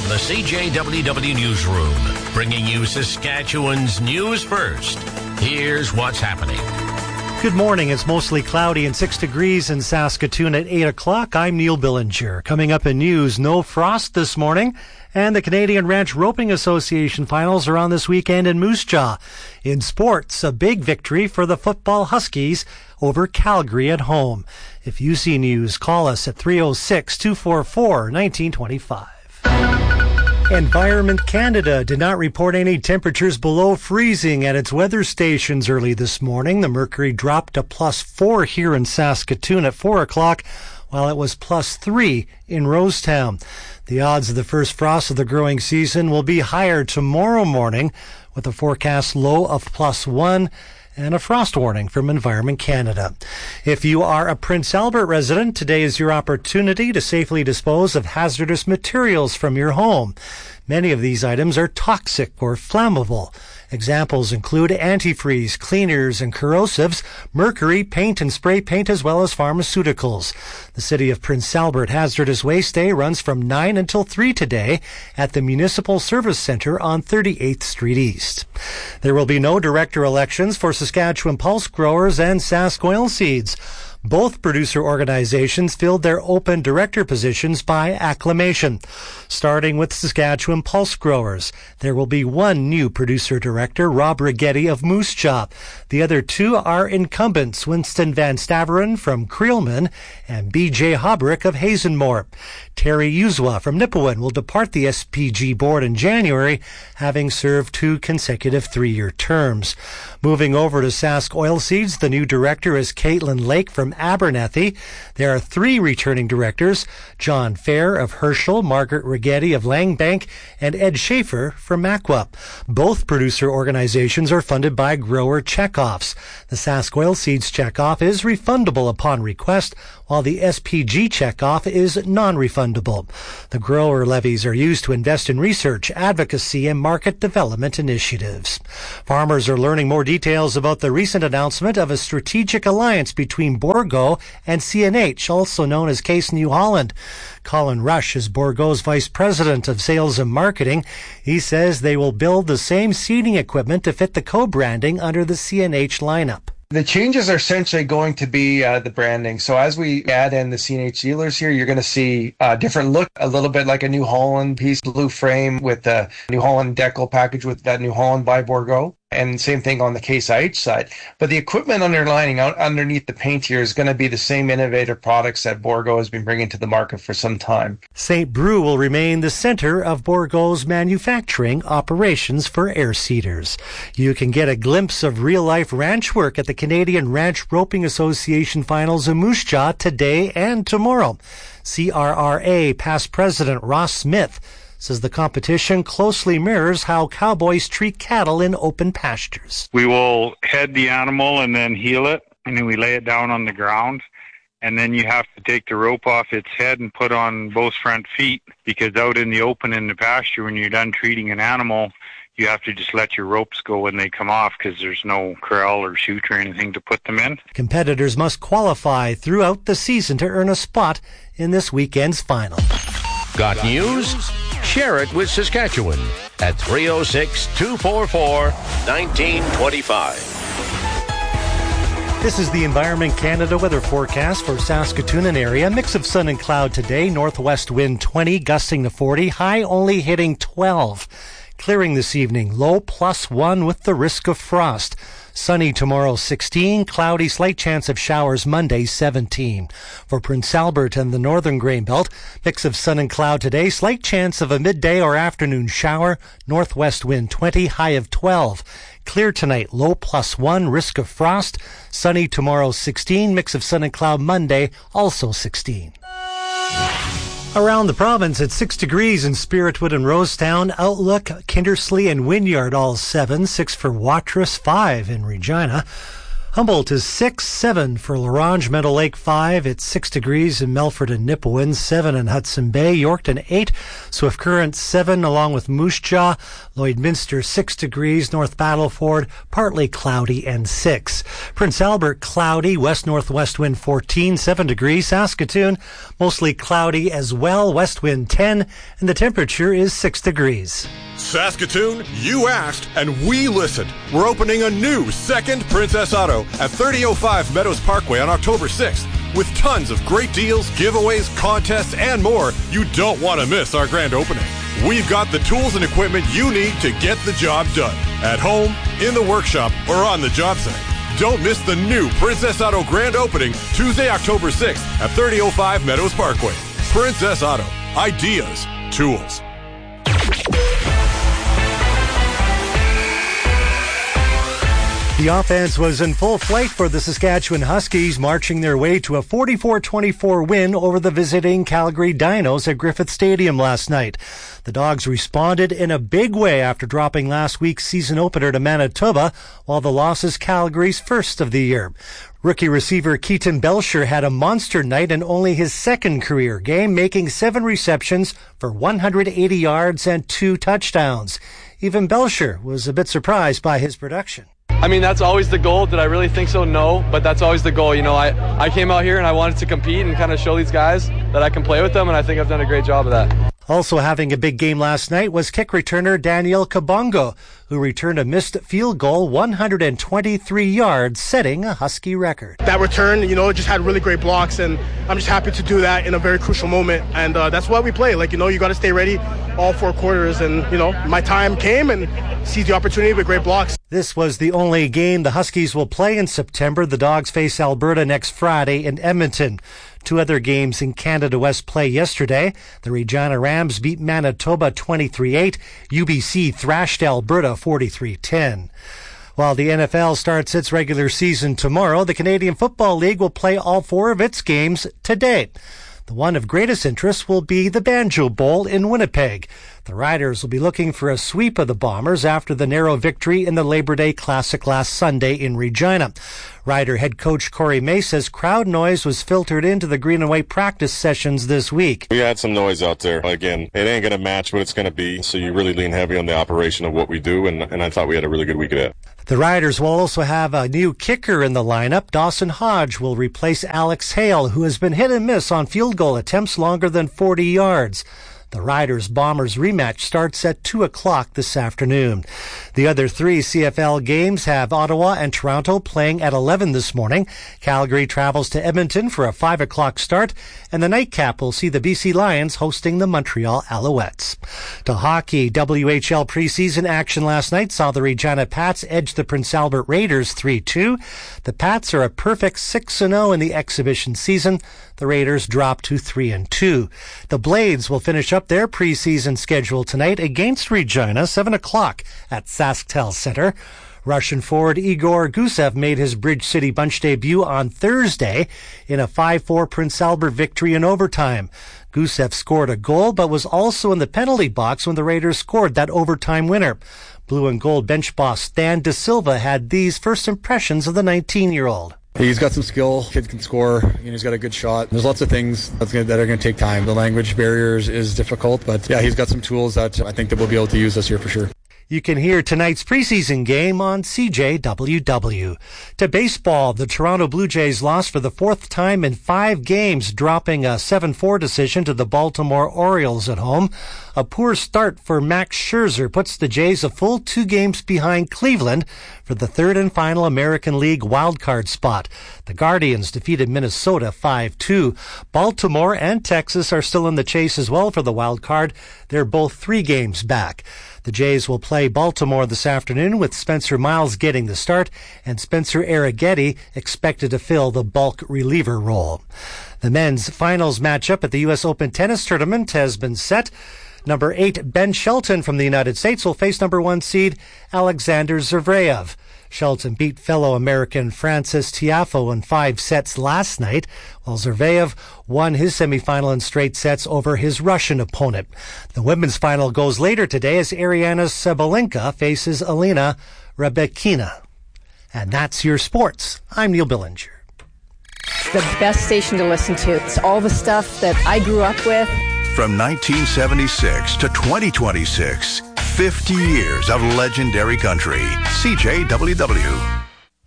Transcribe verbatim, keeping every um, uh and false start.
the C J W W Newsroom, bringing you Saskatchewan's news first. Here's what's happening. Good morning. It's mostly cloudy and six degrees in Saskatoon at eight o'clock. I'm Neil Billinger. Coming up in news, no frost this morning, and the Canadian Ranch Roping Association finals are on this weekend in Moose Jaw. In sports, a big victory for the football Huskies over Calgary at home. If you see news, call us at three oh six, two four four, one nine two five. Environment Canada did not report any temperatures below freezing at its weather stations early this morning. The mercury dropped to plus four here in Saskatoon at four o'clock, while it was plus three in Rosetown. The odds of the first frost of the growing season will be higher tomorrow morning, with a forecast low of plus one and a frost warning from Environment Canada. If you are a Prince Albert resident, today is your opportunity to safely dispose of hazardous materials from your home. Many of these items are toxic or flammable. Examples include antifreeze, cleaners and corrosives, mercury, paint and spray paint, as well as pharmaceuticals. The City of Prince Albert Hazardous Waste Day runs from nine until three today at the Municipal Service Centre on thirty-eighth Street East. There will be no director elections for Saskatchewan Pulse Growers and Sask Oilseeds. Both producer organizations filled their open director positions by acclamation. Starting with Saskatchewan Pulse Growers, there will be one new producer director, Rob Rigetti of Moose Jaw. The other two are incumbents, Winston Van Staveren from Creelman and B J Hobrick of Hazenmore. Terry Uzwa from Nipawin will depart the S P G board in January, having served two consecutive three-year terms. Moving over to Sask Oilseeds, the new director is Caitlin Lake from Abernethy. There are three returning directors, John Fair of Herschel, Margaret Rigetti of Langbank, and Ed Schaefer from Makwa. Both producer organizations are funded by grower checkoffs. The Sask Oilseeds checkoff is refundable upon request, while the S P G checkoff is non-refundable. The grower levies are used to invest in research, advocacy, and market development initiatives. Farmers are learning more details about the recent announcement of a strategic alliance between Bourgault and C N H, also known as Case New Holland. Colin Rush is Bourgault's Vice President of Sales and Marketing. He says they will build the same seeding equipment to fit the co-branding under the C N H lineup. The changes are essentially going to be uh, the branding. So as we add in the C N H dealers here, you're going to see a different look, a little bit like a New Holland piece, blue frame with the New Holland decal package with that New Holland by Bourgault. And same thing on the Case I H side. But the equipment underlining out underneath the paint here is going to be the same innovative products that Bourgault has been bringing to the market for some time. Saint Brew will remain the center of Bourgault's manufacturing operations for air seeders. You can get a glimpse of real-life ranch work at the Canadian Ranch Roping Association finals in Moose Jaw today and tomorrow. C R R A past president Ross Smith says the competition closely mirrors how cowboys treat cattle in open pastures. We will head the animal and then heel it, and then we lay it down on the ground. And then you have to take the rope off its head and put on both front feet, because out in the open in the pasture, when you're done treating an animal, you have to just let your ropes go when they come off, because there's no corral or chute or anything to put them in. Competitors must qualify throughout the season to earn a spot in this weekend's final. Got news? Share it with Saskatchewan at three oh six, two four four, one nine two five. This is the Environment Canada weather forecast for Saskatoon and area. Mix of sun and cloud today. Northwest wind twenty, gusting to forty. High only hitting twelve. Clearing this evening. Low plus one with the risk of frost. Sunny tomorrow, sixteen. Cloudy, slight chance of showers Monday, seventeen. For Prince Albert and the northern grain belt, mix of sun and cloud today. Slight chance of a midday or afternoon shower. Northwest wind twenty, high of twelve. Clear tonight, low plus one, risk of frost. Sunny tomorrow, sixteen. Mix of sun and cloud Monday, also sixteen. Around the province, it's six degrees in Spiritwood and Rosetown. Outlook, Kindersley and Wynyard all seven. Six for Watrous, five in Regina. Humboldt is six, seven for L'Orange, Meadow Lake five. It's six degrees in Melfort and Nipawin, seven in Hudson Bay, Yorkton eight, Swift Current seven, along with Moose Jaw, Lloydminster six degrees, North Battleford partly cloudy and six. Prince Albert cloudy, west-northwest wind fourteen, seven degrees. Saskatoon mostly cloudy as well, west wind ten, and the temperature is six degrees. Saskatoon, you asked, and we listened. We're opening a new second Princess Auto at thirty oh five Meadows Parkway on October sixth. With tons of great deals, giveaways, contests, and more, you don't want to miss our grand opening. We've got the tools and equipment you need to get the job done. At home, in the workshop, or on the job site. Don't miss the new Princess Auto grand opening Tuesday, October sixth at thirty oh five Meadows Parkway. Princess Auto. Ideas. Tools. The offense was in full flight for the Saskatchewan Huskies, marching their way to a forty-four twenty-four win over the visiting Calgary Dinos at Griffith Stadium last night. The Dogs responded in a big way after dropping last week's season opener to Manitoba, while the loss is Calgary's first of the year. Rookie receiver Keaton Belcher had a monster night in only his second career game, making seven receptions for one hundred eighty yards and two touchdowns. Even Belcher was a bit surprised by his production. I mean, that's always the goal. Did I really think so? No, but that's always the goal. You know, I, I came out here and I wanted to compete and kind of show these guys that I can play with them, and I think I've done a great job of that. Also having a big game last night was kick returner Daniel Kabongo, who returned a missed field goal one hundred twenty-three yards, setting a Husky record. That return, you know, just had really great blocks, and I'm just happy to do that in a very crucial moment, and uh, that's why we play. Like, you know, you got to stay ready all four quarters, and, you know, my time came and seized the opportunity with great blocks. This was the only game the Huskies will play in September. The Dogs face Alberta next Friday in Edmonton. Two other games in Canada West play yesterday. The Regina Rams beat Manitoba twenty-three eight. U B C thrashed Alberta forty-three ten. While the N F L starts its regular season tomorrow, the Canadian Football League will play all four of its games today. The one of greatest interest will be the Banjo Bowl in Winnipeg. The Riders will be looking for a sweep of the Bombers after the narrow victory in the Labor Day Classic last Sunday in Regina. Rider head coach Corey May says crowd noise was filtered into the green and white practice sessions this week. We had some noise out there. Again, it ain't going to match what it's going to be, so you really lean heavy on the operation of what we do, and, and I thought we had a really good week of that. The Riders will also have a new kicker in the lineup. Dawson Hodge will replace Alex Hale, who has been hit and miss on field goal attempts longer than forty yards. The Riders-Bombers rematch starts at two o'clock this afternoon. The other three C F L games have Ottawa and Toronto playing at eleven this morning. Calgary travels to Edmonton for a five o'clock start, and the nightcap will see the B C Lions hosting the Montreal Alouettes. To hockey, W H L preseason action last night saw the Regina Pats edge the Prince Albert Raiders three two. The Pats are a perfect six and oh in the exhibition season. The Raiders drop to three and two. The Blades will finish up their preseason schedule tonight against Regina, seven o'clock at SaskTel Center. Russian forward Igor Gusev made his Bridge City Bunch debut on Thursday in a five four Prince Albert victory in overtime. Gusev scored a goal, but was also in the penalty box when the Raiders scored that overtime winner. Blue and gold bench boss Stan De Silva had these first impressions of the nineteen-year-old. He's got some skill. Kid can score. You know, he's got a good shot. There's lots of things that's gonna, that are going to take time. The language barriers is difficult, but yeah, he's got some tools that I think that we'll be able to use this year for sure. You can hear tonight's preseason game on C J W W. To baseball, the Toronto Blue Jays lost for the fourth time in five games, dropping a seven four decision to the Baltimore Orioles at home. A poor start for Max Scherzer puts the Jays a full two games behind Cleveland for the third and final American League wildcard spot. The Guardians defeated Minnesota five two. Baltimore and Texas are still in the chase as well for the wild card. They're both three games back. The Jays will play Baltimore this afternoon with Spencer Miles getting the start and Spencer Arrighetti expected to fill the bulk reliever role. The men's finals matchup at the U S Open Tennis Tournament has been set. Number eight, Ben Shelton from the United States will face number one seed Alexander Zverev. Shelton beat fellow American Francis Tiafoe in five sets last night, while Zverev won his semifinal in straight sets over his Russian opponent. The women's final goes later today as Ariana Sabalenka faces Elena Rybakina. And that's your sports. I'm Neil Billinger. The best station to listen to. It's all the stuff that I grew up with. From nineteen seventy-six to twenty twenty-six, fifty years of legendary country. C J W W.